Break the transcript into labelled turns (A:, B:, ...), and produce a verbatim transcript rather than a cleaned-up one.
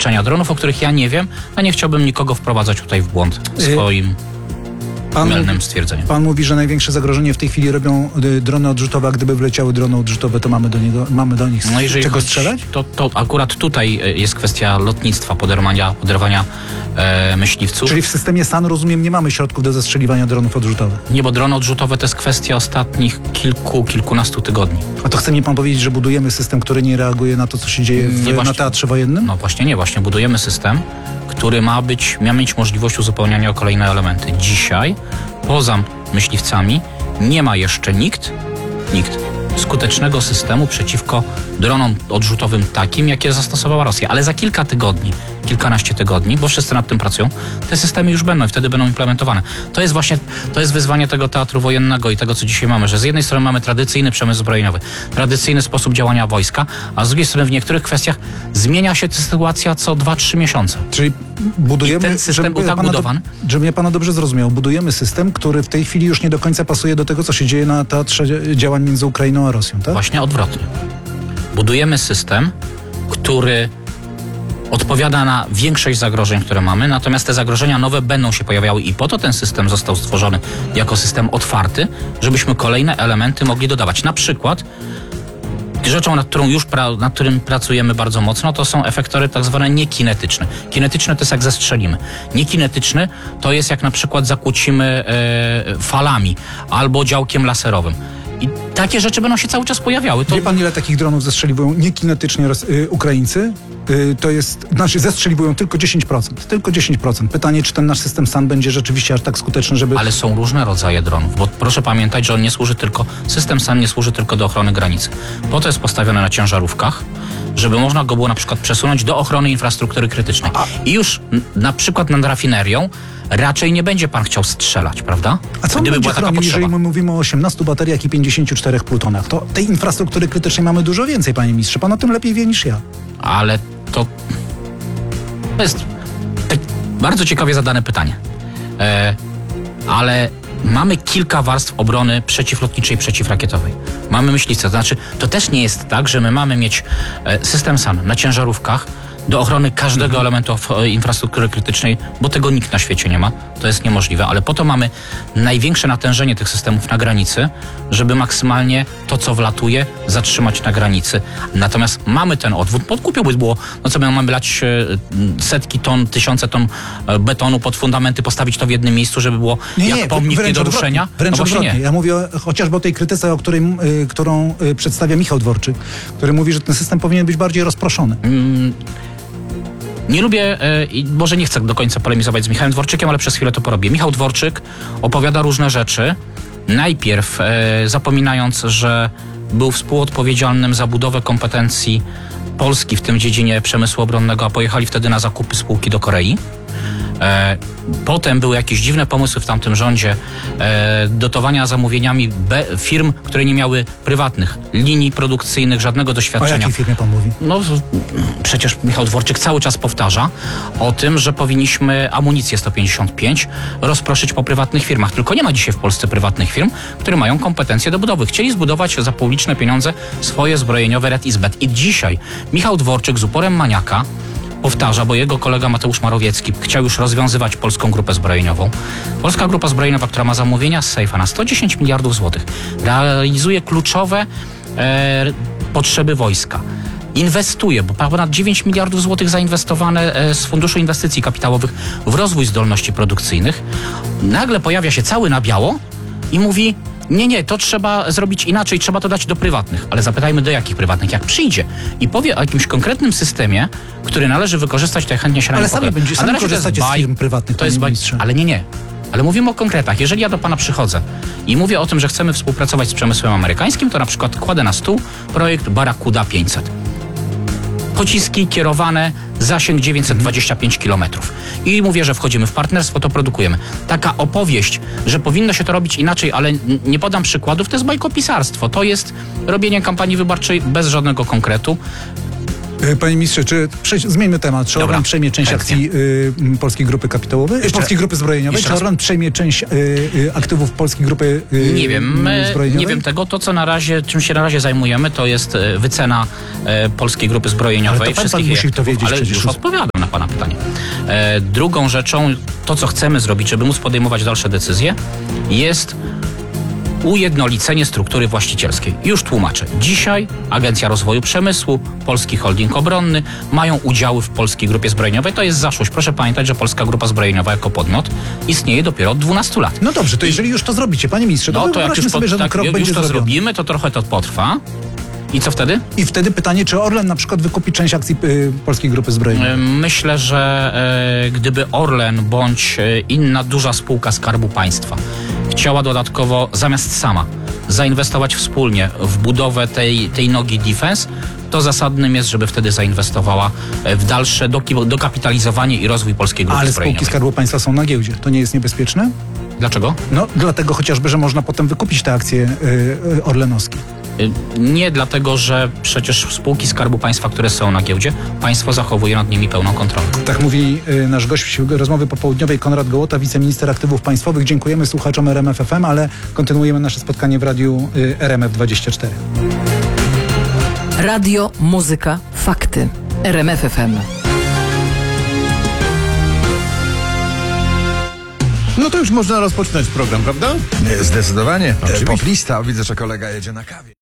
A: zabezpieczenia dronów, o których ja nie wiem, a nie chciałbym nikogo wprowadzać tutaj w błąd swoim
B: Pan
A: mylnym
B: mówi,
A: stwierdzeniem.
B: Pan mówi, że największe zagrożenie w tej chwili robią y, drony odrzutowe, a gdyby wleciały drony odrzutowe, to mamy do, niego, mamy do nich
A: No jeżeli
B: czego
A: chodzi,
B: strzelać?
A: To, to akurat tutaj jest kwestia lotnictwa, poderwania, poderwania e, myśliwców.
B: Czyli w systemie S A N, rozumiem, nie mamy środków do zestrzeliwania dronów odrzutowych.
A: Nie, bo drony odrzutowe to jest kwestia ostatnich kilku, kilkunastu tygodni.
B: A to chce mi pan powiedzieć, że budujemy system, który nie reaguje na to, co się dzieje w,
A: Nie, właśnie-
B: na teatrze wojennym?
A: No właśnie nie, właśnie budujemy system, który ma być, ma mieć możliwość uzupełniania o kolejne elementy. Dzisiaj, poza myśliwcami, nie ma jeszcze nikt, nikt skutecznego systemu przeciwko dronom odrzutowym takim, jakie zastosowała Rosja. Ale za kilka tygodni, kilkanaście tygodni, bo wszyscy nad tym pracują, te systemy już będą i wtedy będą implementowane. To jest właśnie, to jest wyzwanie tego teatru wojennego i tego, co dzisiaj mamy, że z jednej strony mamy tradycyjny przemysł zbrojeniowy, tradycyjny sposób działania wojska, a z drugiej strony w niektórych kwestiach zmienia się ta sytuacja co dwa trzy miesiące.
B: Czyli budujemy...
A: I ten system
B: żeby
A: był tak
B: pana
A: budowany?
B: Do, żebym ja pana dobrze zrozumiał, budujemy system, który w tej chwili już nie do końca pasuje do tego, co się dzieje na teatrze działań między Ukrainą a Rosją, tak?
A: Właśnie odwrotnie. Budujemy system, który odpowiada na większość zagrożeń, które mamy, natomiast te zagrożenia nowe będą się pojawiały i po to ten system został stworzony jako system otwarty, żebyśmy kolejne elementy mogli dodawać. Na przykład rzeczą, nad którą już pra, nad którym pracujemy bardzo mocno, to są efektory tak zwane niekinetyczne. Kinetyczne to jest jak zestrzelimy. Niekinetyczny to jest jak na przykład zakłócimy e, falami albo działkiem laserowym. I takie rzeczy będą się cały czas pojawiały. To...
B: Wie pan, ile takich dronów zestrzeliwują niekinetycznie Ros- y, Ukraińcy? Y, to jest, znaczy zestrzeliwują tylko dziesięć procent. Tylko dziesięć procent. Pytanie, czy ten nasz system S A N będzie rzeczywiście aż tak skuteczny, żeby...
A: Ale są różne rodzaje dronów, bo proszę pamiętać, że on nie służy tylko, system S A N nie służy tylko do ochrony granicy. Po to jest postawiony na ciężarówkach, żeby można go było na przykład przesunąć do ochrony infrastruktury krytycznej. I już n- na przykład nad rafinerią raczej nie będzie pan chciał strzelać, prawda?
B: A co on
A: Gdyby
B: będzie
A: była taka
B: chronił,
A: potrzeba.
B: jeżeli my mówimy o osiemnastu bateriach i pięćdziesięciu czterech plutonach? To tej infrastruktury krytycznej mamy dużo więcej, panie ministrze. Pan o tym lepiej wie niż ja.
A: Ale to, to jest tak bardzo ciekawie zadane pytanie. E, ale mamy kilka warstw obrony przeciwlotniczej, przeciwrakietowej. Mamy myśliwce, to znaczy to też nie jest tak, że my mamy mieć e, system S A N na ciężarówkach do ochrony każdego mhm. elementu e, infrastruktury krytycznej, bo tego nikt na świecie nie ma. To jest niemożliwe, ale po to mamy największe natężenie tych systemów na granicy, żeby maksymalnie to, co wlatuje, zatrzymać na granicy. Natomiast mamy ten odwód. Podkupiłby było, no co my mamy lać e, setki ton, tysiące ton e, betonu pod fundamenty, postawić to w jednym miejscu, żeby było
B: Nie,
A: jak
B: nie,
A: pomnik nie
B: wręcz
A: do
B: odwrotnie,
A: ruszenia?
B: Wręcz
A: no właśnie
B: odwrotnie.
A: nie.
B: Ja mówię o, chociażby o tej krytyce, o której, y, którą y, przedstawia Michał Dworczyk, który mówi, że ten system powinien być bardziej rozproszony.
A: Mm, Nie lubię e, i może nie chcę do końca polemizować z Michałem Dworczykiem, ale przez chwilę to porobię. Michał Dworczyk opowiada różne rzeczy. Najpierw e, zapominając, że był współodpowiedzialnym za budowę kompetencji Polski w tym dziedzinie przemysłu obronnego, a pojechali wtedy na zakupy spółki do Korei. E, potem były jakieś dziwne pomysły w tamtym rządzie e, dotowania zamówieniami be, firm, które nie miały prywatnych linii produkcyjnych, żadnego
B: O
A: doświadczenia.
B: jakiej firmie pan mówi?
A: No przecież Michał Dworczyk cały czas powtarza o tym, że powinniśmy amunicję sto pięćdziesiąt pięć rozproszyć po prywatnych firmach. Tylko nie ma dzisiaj w Polsce prywatnych firm, które mają kompetencje do budowy. Chcieli zbudować za publiczne pieniądze swoje zbrojeniowe red i zbet. I dzisiaj Michał Dworczyk z uporem maniaka powtarza, bo jego kolega Mateusz Morawiecki chciał już rozwiązywać Polską Grupę Zbrojeniową. Polska Grupa Zbrojeniowa, która ma zamówienia z sejfa na sto dziesięć miliardów złotych, realizuje kluczowe e, potrzeby wojska. Inwestuje, bo ponad dziewięć miliardów złotych zainwestowane e, z Funduszu Inwestycji Kapitałowych w rozwój zdolności produkcyjnych. Nagle pojawia się cały na biało i mówi: nie, nie, to trzeba zrobić inaczej, trzeba to dać do prywatnych. Ale zapytajmy, do jakich prywatnych? Jak przyjdzie i powie o jakimś konkretnym systemie, który należy wykorzystać, to ja chętnie się na
B: Ale
A: nim
B: sami
A: pochylam.
B: będzie,
A: A
B: sami
A: na razie to jest
B: korzystacie z
A: baj-
B: firm prywatnych,
A: To jest
B: panie
A: baj-
B: ministrze.
A: Ale nie, nie. Ale mówimy o konkretach. Jeżeli ja do pana przychodzę i mówię o tym, że chcemy współpracować z przemysłem amerykańskim, to na przykład kładę na stół projekt Barracuda pięćset. Pociski kierowane, zasięg dziewięćset dwadzieścia pięć kilometrów. I mówię, że wchodzimy w partnerstwo, to produkujemy. Taka opowieść, że powinno się to robić inaczej, ale n- nie podam przykładów, to jest bajkopisarstwo. To jest robienie kampanii wyborczej bez żadnego konkretu.
B: Y, Panie ministrze, czy przejdź, zmieńmy temat. Czy
A: Dobra,
B: Orlen przejmie część
A: chętnie.
B: akcji y, m, Polskiej Grupy Kapitałowej?
A: Jeszcze-
B: Polskiej Grupy Zbrojeniowej?
A: jeszcze
B: Czy
A: raz.
B: Orlen przejmie część y, y, aktywów Polskiej Grupy y,
A: Nie wiem,
B: m,
A: e,
B: Zbrojeniowej?
A: nie wiem tego. To, co na razie, czym się na razie zajmujemy, to jest e, wycena e, Polskiej Grupy Zbrojeniowej.
B: Ale to pan-
A: wszystkich
B: pan
A: jej
B: musi to
A: aktywów,
B: wiedzieć
A: ale
B: przecież.
A: już odpowiadam na pana pytanie. E, drugą rzeczą, to co chcemy zrobić, żeby móc podejmować dalsze decyzje, jest ujednolicenie struktury właścicielskiej. Już tłumaczę. Dzisiaj Agencja Rozwoju Przemysłu, Polski Holding Obronny mają udziały w Polskiej Grupie Zbrojeniowej. To jest zaszłość. Proszę pamiętać, że Polska Grupa Zbrojeniowa jako podmiot istnieje dopiero od dwunastu lat.
B: No dobrze, to jeżeli już to zrobicie, panie ministrze, to,
A: No to jak
B: wyobraźmy
A: już,
B: sobie,
A: pod,
B: że ten
A: tak,
B: krok
A: już
B: będzie
A: to
B: zrobiony.
A: zrobimy, to trochę to potrwa. I co wtedy?
B: I wtedy pytanie, czy Orlen na przykład wykupi część akcji y, Polskiej Grupy Zbrojeniowej?
A: Myślę, że e, gdyby Orlen bądź e, inna duża spółka Skarbu Państwa chciała dodatkowo, zamiast sama, zainwestować wspólnie w budowę tej, tej nogi defense, to zasadnym jest, żeby wtedy zainwestowała e, w dalsze doki- dokapitalizowanie i rozwój Polskiej Grupy
B: Ale spółki
A: Zbrojeniowej.
B: Skarbu Państwa są na giełdzie. To nie jest niebezpieczne?
A: Dlaczego?
B: No, dlatego chociażby, że można potem wykupić te akcje y, y, orlenowskie.
A: Y, Nie dlatego, że przecież spółki Skarbu Państwa, które są na giełdzie, państwo zachowuje nad nimi pełną kontrolę.
B: Tak mówi y, nasz gość w rozmowy popołudniowej, Konrad Gołota, wiceminister aktywów państwowych. Dziękujemy słuchaczom R M F F M, ale kontynuujemy nasze spotkanie w radiu y, R M F dwadzieścia cztery.
C: Radio, muzyka, fakty. R M F F M.
D: No to już można rozpoczynać program, prawda?
E: Zdecydowanie.
D: Oczywiście.
E: Poplista. Widzę, że kolega jedzie na kawie.